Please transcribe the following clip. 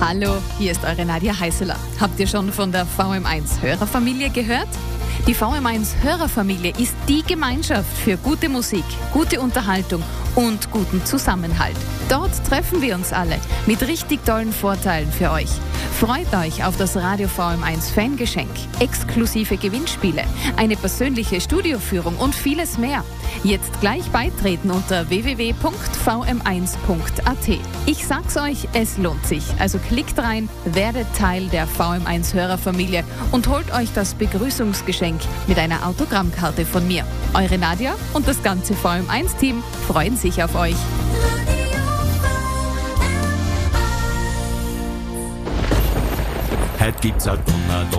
Hallo, hier ist eure Nadja Heißeler. Habt ihr schon von der VM1 Hörerfamilie gehört? Die VM1 Hörerfamilie ist die Gemeinschaft für gute Musik, gute Unterhaltung und guten Zusammenhalt. Dort treffen wir uns alle mit richtig tollen Vorteilen für euch. Freut euch auf das Radio VM1 Fangeschenk, exklusive Gewinnspiele, eine persönliche Studioführung und vieles mehr. Jetzt gleich beitreten unter www.vm1.at. Ich sag's euch, es lohnt sich. Also klickt rein, werdet Teil der VM1 Hörerfamilie und holt euch das Begrüßungsgeschenk mit einer Autogrammkarte von mir. Eure Nadja und das ganze VM1-Team freuen sich auf euch. Heute gibt's ein Donner,